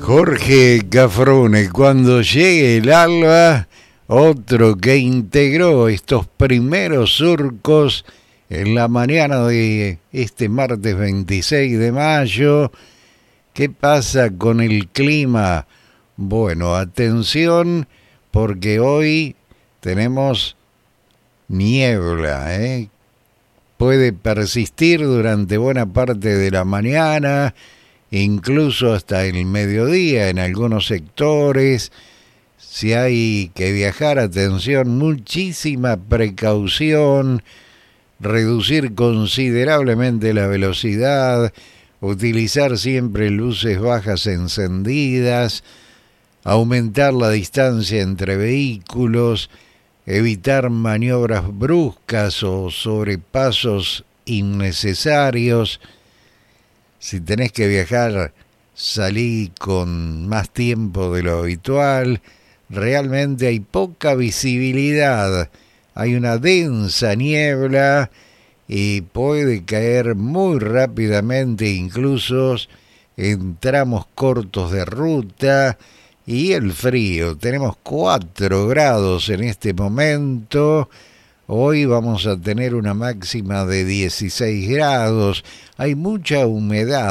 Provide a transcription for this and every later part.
Jorge Cafrune, cuando llegue el alba, otro que integró estos primeros surcos en la mañana de este martes 26 de mayo. ¿Qué pasa con el clima? Bueno, atención, porque hoy tenemos niebla, Puede persistir durante buena parte de la mañana, incluso hasta el mediodía en algunos sectores. Si hay que viajar, atención, muchísima precaución, reducir considerablemente la velocidad, utilizar siempre luces bajas encendidas, aumentar la distancia entre vehículos, evitar maniobras bruscas o sobrepasos innecesarios. Si tenés que viajar, salí con más tiempo de lo habitual. Realmente hay poca visibilidad, hay una densa niebla y puede caer muy rápidamente, incluso en tramos cortos de ruta. Y el frío, tenemos 4 grados en este momento. Hoy vamos a tener una máxima de 16 grados. Hay mucha humedad,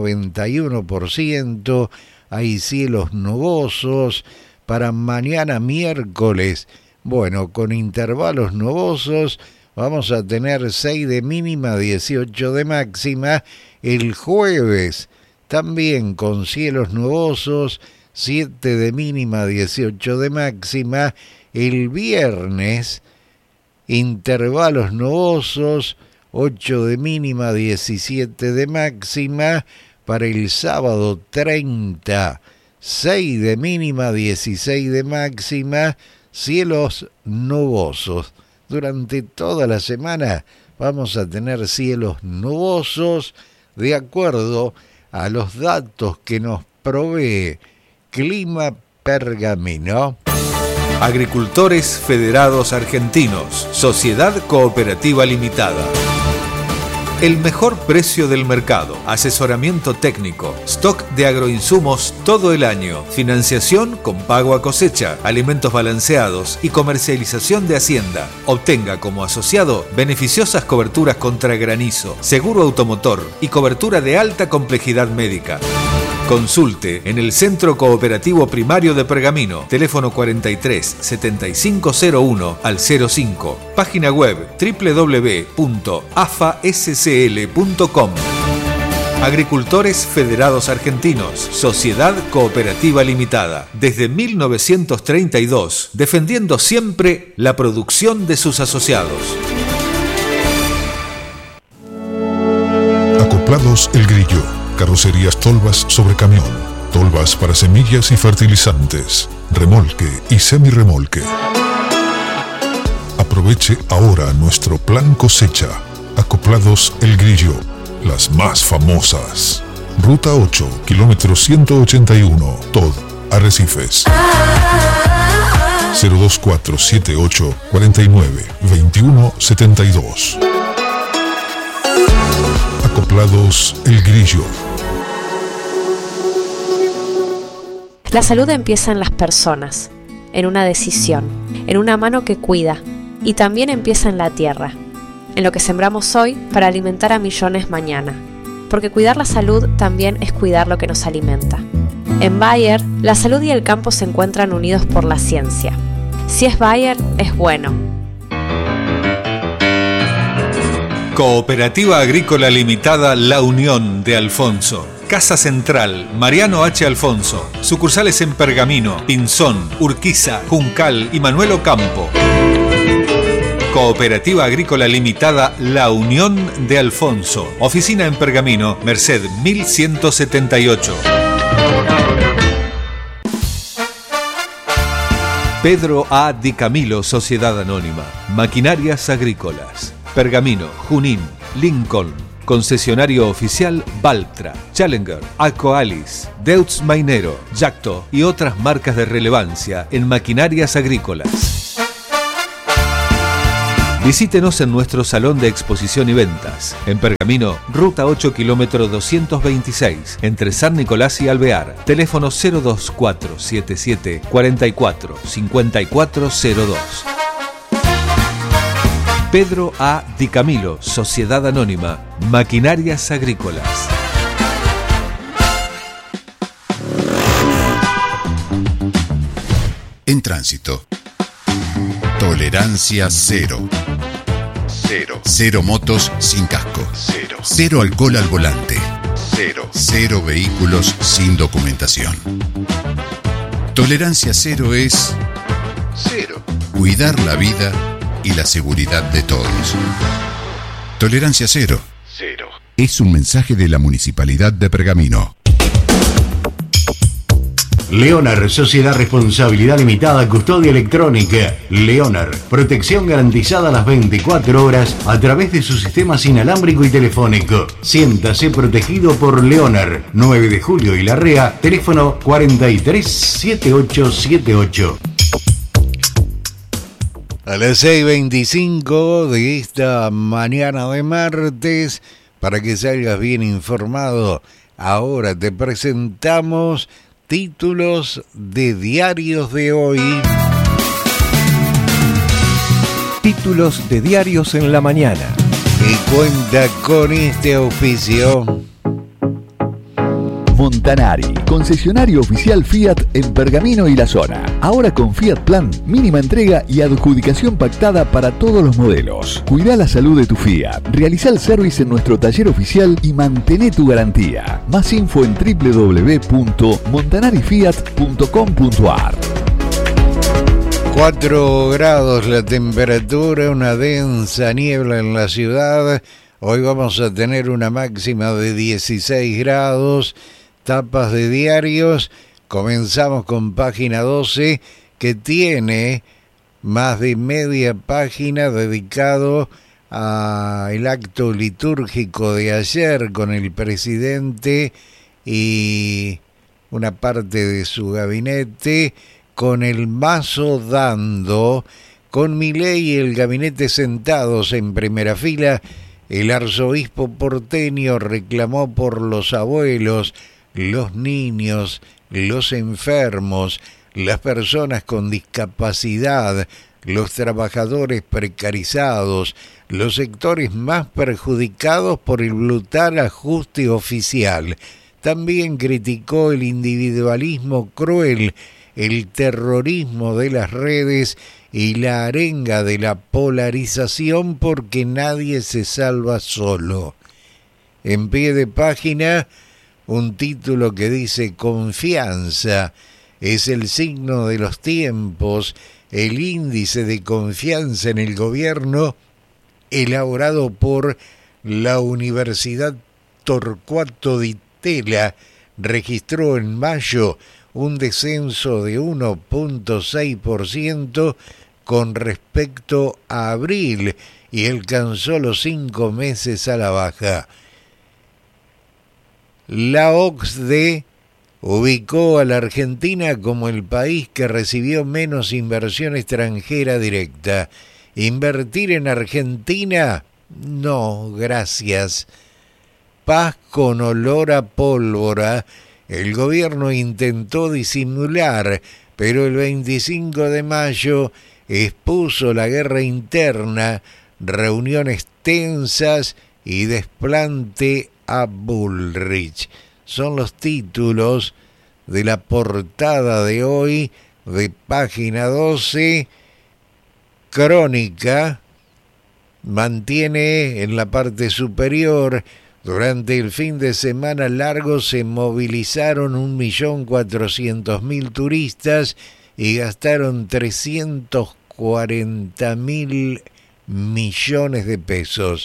91%. Hay cielos nubosos. Para mañana miércoles, bueno, con intervalos nubosos, vamos a tener 6 de mínima, 18 de máxima. El jueves, también con cielos nubosos, 7 de mínima, 18 de máxima. El viernes, intervalos nubosos, 8 de mínima, 17 de máxima. Para el sábado 30, 6 de mínima, 16 de máxima, cielos nubosos. Durante toda la semana vamos a tener cielos nubosos de acuerdo a los datos que nos provee Clima Pergamino. Agricultores Federados Argentinos, Sociedad Cooperativa Limitada. El mejor precio del mercado, asesoramiento técnico, stock de agroinsumos todo el año, financiación con pago a cosecha, alimentos balanceados y comercialización de hacienda. Obtenga como asociado beneficiosas coberturas contra granizo, seguro automotor y cobertura de alta complejidad médica. Consulte en el Centro Cooperativo Primario de Pergamino, teléfono 43 7501 al 05, página web www.afascl.com. Agricultores Federados Argentinos, Sociedad Cooperativa Limitada, desde 1932, defendiendo siempre la producción de sus asociados. Acoplados El Grillo. Carrocerías Tolvas sobre camión, tolvas para semillas y fertilizantes, remolque y semirremolque. Aproveche ahora nuestro plan cosecha. Acoplados El Grillo, las más famosas. Ruta 8, kilómetro 181, Tod, Arrecifes. 02478 49 21 72. Acoplados El Grillo. La salud empieza en las personas, en una decisión, en una mano que cuida, y también empieza en la tierra, en lo que sembramos hoy para alimentar a millones mañana, porque cuidar la salud también es cuidar lo que nos alimenta. En Bayer, la salud y el campo se encuentran unidos por la ciencia. Si es Bayer, es bueno. Cooperativa Agrícola Limitada La Unión de Alfonso. Casa Central, Mariano H. Alfonso. Sucursales en Pergamino, Pinzón, Urquiza, Juncal y Manuel Ocampo. Cooperativa Agrícola Limitada La Unión de Alfonso. Oficina en Pergamino, Merced 1178. Pedro A. Di Camilo, Sociedad Anónima. Maquinarias Agrícolas. Pergamino, Junín, Lincoln. Concesionario oficial Valtra, Challenger, Akoalis, Deutz Mainero, Yacto y otras marcas de relevancia en maquinarias agrícolas. Visítenos en nuestro salón de exposición y ventas. En Pergamino, Ruta 8, kilómetro 226, entre San Nicolás y Alvear. Teléfono 02477 44 5402. Pedro A. Di Camilo, Sociedad Anónima, Maquinarias Agrícolas. En tránsito. Tolerancia cero. Cero motos sin casco. Cero alcohol al volante. Cero vehículos sin documentación. Tolerancia cero es cuidar la vida y la seguridad de todos. Tolerancia cero. Es un mensaje de la Municipalidad de Pergamino. Leonar, Sociedad Responsabilidad Limitada, Custodia Electrónica. Leonar, protección garantizada las 24 horas a través de su sistema inalámbrico y telefónico. Siéntase protegido por Leonar. 9 de julio y Larrea, teléfono 437878. A las 6:25 de esta mañana de martes, para que salgas bien informado, ahora te presentamos títulos de diarios de hoy. Títulos de diarios en la mañana. Y cuenta con este auspicio. Montanari, concesionario oficial Fiat en Pergamino y la zona. Ahora con Fiat Plan, mínima entrega y adjudicación pactada para todos los modelos. Cuidá la salud de tu Fiat. Realizá el service en nuestro taller oficial y mantén tu garantía. Más info en www.montanarifiat.com.ar. 4 grados la temperatura, una densa niebla en la ciudad. Hoy vamos a tener una máxima de 16 grados. Tapas de diarios. Comenzamos con página 12, que tiene más de media página dedicado al acto litúrgico de ayer con el presidente y una parte de su gabinete, con el mazo dando, con Milei y el gabinete sentados en primera fila. El arzobispo porteño reclamó por los abuelos, los niños, los enfermos, las personas con discapacidad, los trabajadores precarizados, los sectores más perjudicados por el brutal ajuste oficial. También criticó el individualismo cruel, el terrorismo de las redes y la arenga de la polarización, porque nadie se salva solo. En pie de página, un título que dice: confianza es el signo de los tiempos, el índice de confianza en el gobierno, elaborado por la Universidad Torcuato Di Tella, registró en mayo un descenso de 1.6% con respecto a abril y alcanzó los 5 meses a la baja. La OCDE ubicó a la Argentina como el país que recibió menos inversión extranjera directa. ¿Invertir en Argentina? No, gracias. Paz con olor a pólvora. El gobierno intentó disimular, pero el 25 de mayo expuso la guerra interna, reuniones tensas y desplante a Bullrich. Son los títulos de la portada de hoy de página 12. Crónica mantiene en la parte superior: durante el fin de semana largo se movilizaron 1.400.000 turistas y gastaron 340.000 millones de pesos.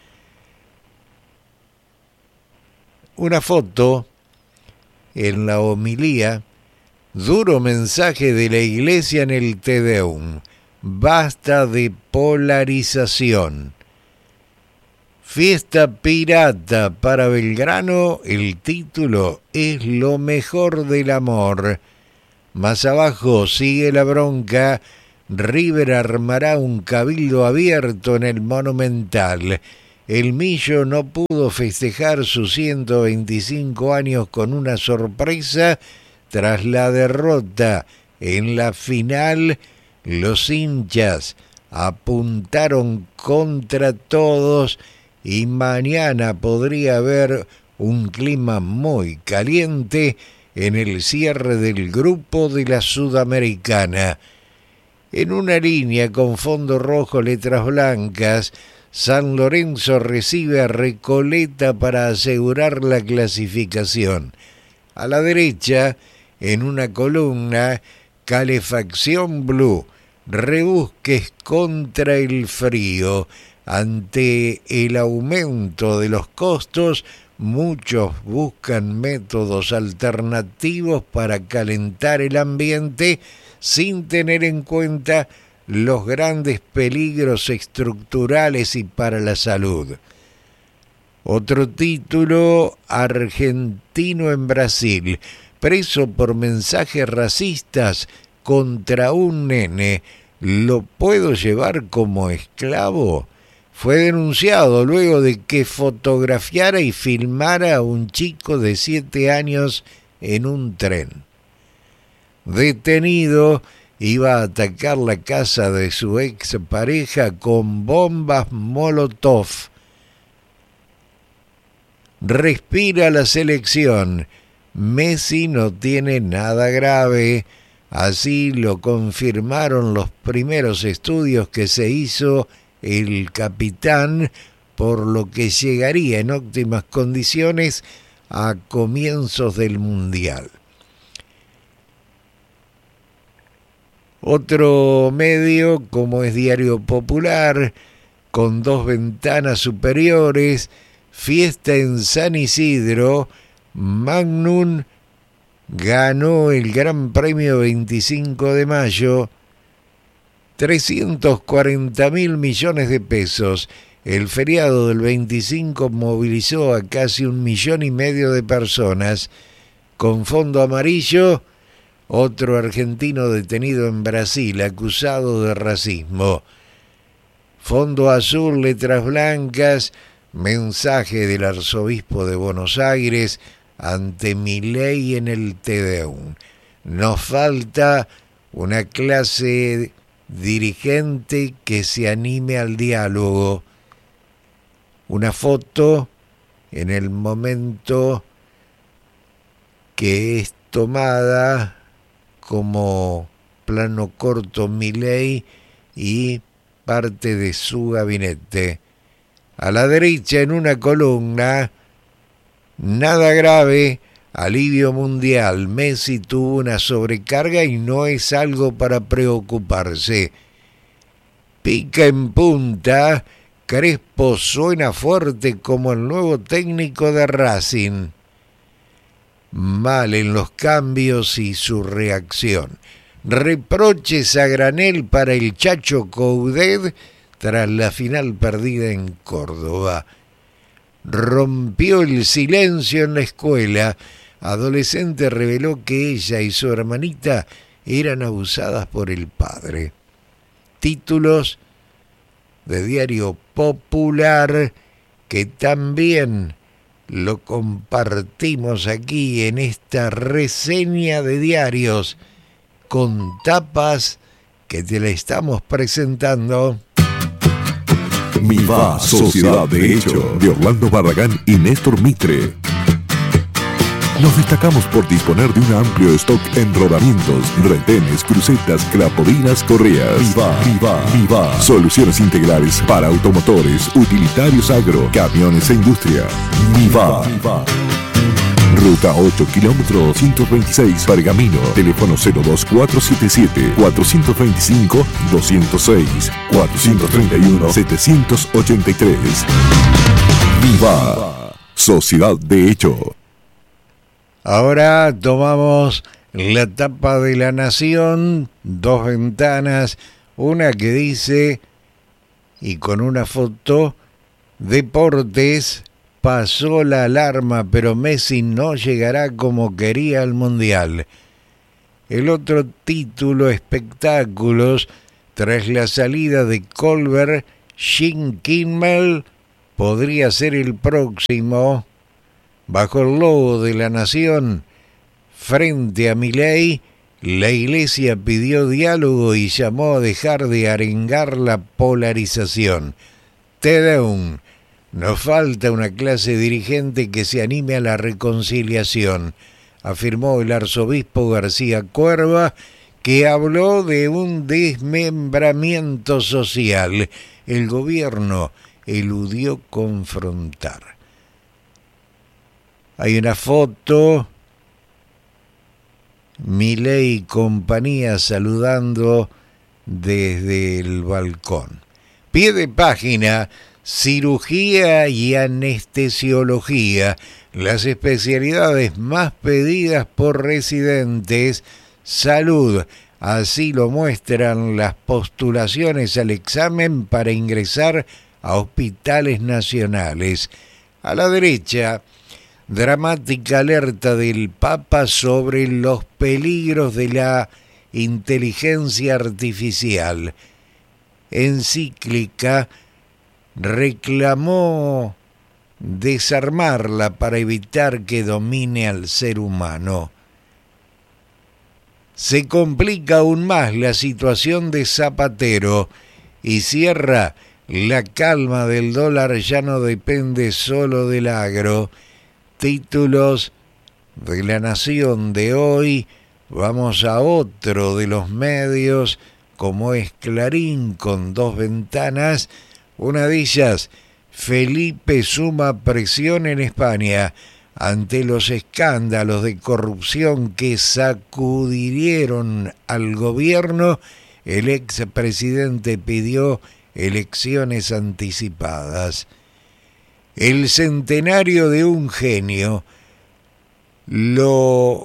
Una foto en la homilía: duro mensaje de la Iglesia en el Te Deum. Basta de polarización. Fiesta pirata para Belgrano, el título es lo mejor del amor. Más abajo sigue la bronca: River armará un cabildo abierto en el Monumental. El Millo no pudo festejar sus 125 años con una sorpresa tras la derrota en la final. Los hinchas apuntaron contra todos y mañana podría haber un clima muy caliente en el cierre del grupo de la Sudamericana. En una línea con fondo rojo, letras blancas, San Lorenzo recibe a Recoleta para asegurar la clasificación. A la derecha, en una columna, calefacción blue, rebusques contra el frío. Ante el aumento de los costos, muchos buscan métodos alternativos para calentar el ambiente sin tener en cuenta los grandes peligros estructurales y para la salud. Otro título, argentino en Brasil, preso por mensajes racistas contra un nene. ¿Lo puedo llevar como esclavo? Fue denunciado luego de que fotografiara y filmara a un chico de 7 años en un tren. Detenido, iba a atacar la casa de su expareja con bombas Molotov. Respira la selección. Messi no tiene nada grave. Así lo confirmaron los primeros estudios que se hizo el capitán, por lo que llegaría en óptimas condiciones a comienzos del Mundial. Otro medio, como es Diario Popular, con 2 ventanas superiores, fiesta en San Isidro, Magnum ganó el Gran Premio 25 de mayo, 340.000 millones de pesos. El feriado del 25 movilizó a casi 1,5 millones de personas. Con fondo amarillo, otro argentino detenido en Brasil, acusado de racismo. Fondo azul, letras blancas, mensaje del arzobispo de Buenos Aires ante Milei en el TDU. Nos falta una clase dirigente que se anime al diálogo. Una foto en el momento que es tomada como plano corto Milei y parte de su gabinete. A la derecha, en una columna, nada grave, alivio mundial. Messi tuvo una sobrecarga y no es algo para preocuparse. Pica en punta, Crespo suena fuerte como el nuevo técnico de Racing. Mal en los cambios y su reacción. Reproches a granel para el Chacho Coudet tras la final perdida en Córdoba. Rompió el silencio en la escuela. Adolescente reveló que ella y su hermanita eran abusadas por el padre. Títulos de Diario Popular que también lo compartimos aquí en esta reseña de diarios con tapas que te la estamos presentando. Viva Sociedad de Hecho, de Orlando Barragán y Néstor Mitre. Nos destacamos por disponer de un amplio stock en rodamientos, retenes, crucetas, clapodinas, correas. Viva. Soluciones integrales para automotores, utilitarios agro, camiones e industria. Viva. Ruta 8, kilómetro 126, Pergamino. Teléfono 02477-425-206, 431-783. Viva Sociedad de Hecho. Ahora tomamos la tapa de La Nación, 2 ventanas, una que dice, y con una foto, Deportes, pasó la alarma, pero Messi no llegará como quería al Mundial. El otro título, Espectáculos, Tras la salida de Colbert, Jim Kimmel podría ser el próximo. Bajo el logo de La Nación, frente a Milei, la Iglesia pidió diálogo y llamó a dejar de arengar la polarización. Te Deum. Nos falta una clase dirigente que se anime a la reconciliación, afirmó el arzobispo García Cuerva, que habló de un desmembramiento social. El gobierno eludió confrontar. Hay una foto, Milei y compañía saludando desde el balcón. Pie de página, cirugía y anestesiología, las especialidades más pedidas por residentes. Salud, así lo muestran las postulaciones al examen para ingresar a hospitales nacionales. A la derecha, dramática alerta del Papa sobre los peligros de la inteligencia artificial. Encíclica reclamó desarmarla para evitar que domine al ser humano. Se complica aún más la situación de Zapatero y cierra: la calma del dólar ya no depende solo del agro. Títulos de La Nación de hoy. Vamos a otro de los medios, como es Clarín, con dos ventanas. Una de ellas, Felipe suma presión en España ante los escándalos de corrupción que sacudieron al gobierno. El expresidente pidió elecciones anticipadas. El centenario de un genio lo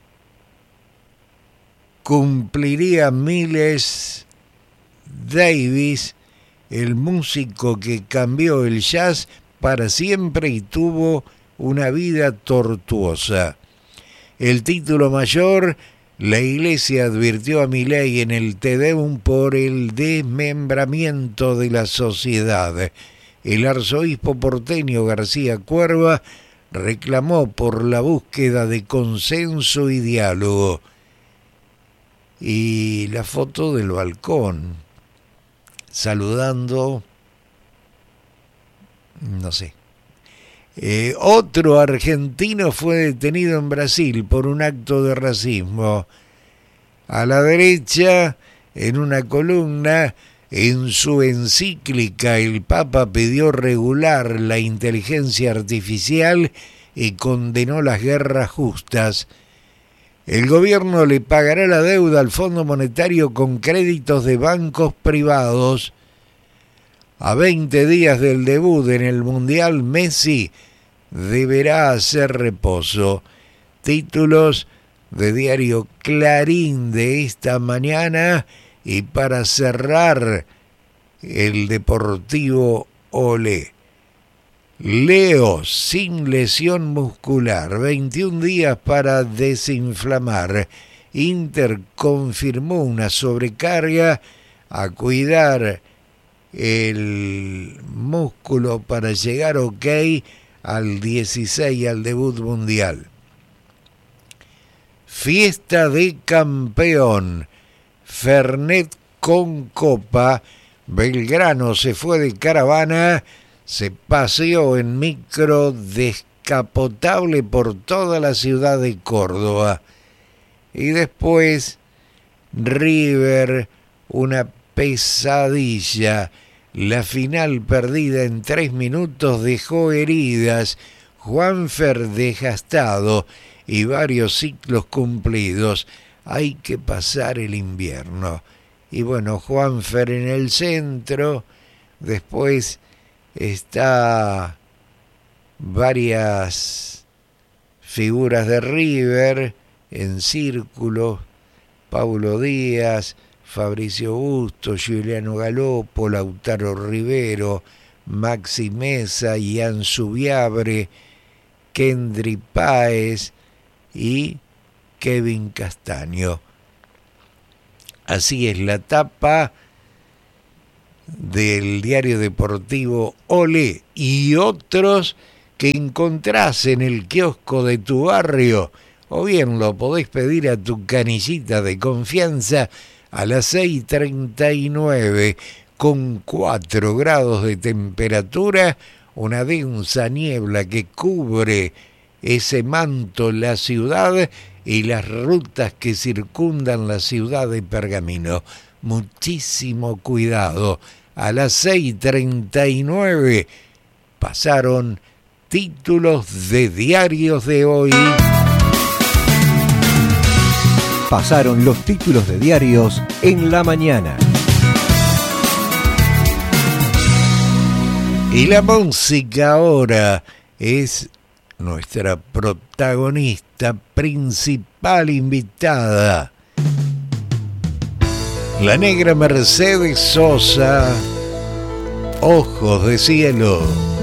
cumpliría Miles Davis, el músico que cambió el jazz para siempre y tuvo una vida tortuosa. El título mayor: la Iglesia advirtió a Milei en el Te Deum por el desmembramiento de la sociedad. El arzobispo porteño García Cuerva reclamó por la búsqueda de consenso y diálogo. Y la foto del balcón, saludando, no sé. Otro argentino fue detenido en Brasil por un acto de racismo. A la derecha, en una columna, en su encíclica, el Papa pidió regular la inteligencia artificial y condenó las guerras justas. El gobierno le pagará la deuda al Fondo Monetario con créditos de bancos privados. A 20 días del debut en el Mundial, Messi deberá hacer reposo. Títulos de diario Clarín de esta mañana. Y para cerrar, el Deportivo Olé. Leo sin lesión muscular, 21 días para desinflamar. Inter confirmó una sobrecarga, a cuidar el músculo para llegar ok al 16, al debut mundial. Fiesta de campeón, Fernet con copa. Belgrano se fue de caravana, se paseó en micro descapotable por toda la ciudad de Córdoba. Y después, River, una pesadilla. La final perdida en 3 minutos dejó heridas, Juanfer desgastado y varios ciclos cumplidos. Hay que pasar el invierno. Y bueno, Juanfer en el centro, después está varias figuras de River en círculo: Paulo Díaz, Fabricio Busto, Giuliano Galopo, Lautaro Rivero, Maxi Mesa, Ian Subiabre, Kendry Páez y Kevin Castaño. Así es la tapa del diario deportivo Olé y otros que encontrás en el kiosco de tu barrio, o bien lo podés pedir a tu canillita de confianza a las 6:39, con 4 grados de temperatura, una densa niebla que cubre ese manto la ciudad y las rutas que circundan la ciudad de Pergamino. Muchísimo cuidado. A las 6:39 pasaron títulos de diarios de hoy. Pasaron los títulos de diarios en la mañana. Y la música ahora es nuestra protagonista principal invitada. La negra Mercedes Sosa, Ojos de Cielo.